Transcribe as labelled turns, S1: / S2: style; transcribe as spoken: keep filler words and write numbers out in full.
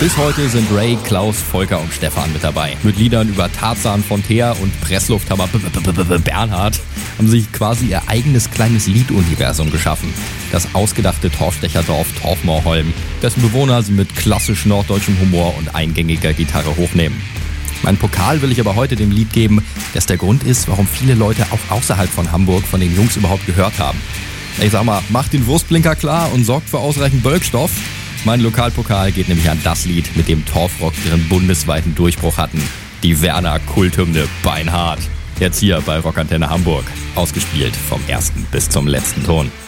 S1: Bis heute sind Ray, Klaus, Volker und Stefan mit dabei. Mit Liedern über Tarzan von Teer und Presslufthammer Bernhard haben sie quasi ihr eigenes kleines Lieduniversum geschaffen. Das ausgedachte Torfstecherdorf Torfmoorholm, dessen Bewohner sie mit klassisch norddeutschem Humor und eingängiger Gitarre hochnehmen. Meinen Pokal will ich aber heute dem Lied geben, das der Grund ist, warum viele Leute auch außerhalb von Hamburg von den Jungs überhaupt gehört haben. Ich sag mal, macht den Wurstblinker klar und sorgt für ausreichend Bölkstoff. Mein Lokalpokal geht nämlich an das Lied, mit dem Torfrock ihren bundesweiten Durchbruch hatten. Die Werner-Kulthymne Beinhard. Jetzt hier bei Rockantenne Hamburg. Ausgespielt vom ersten bis zum letzten Ton.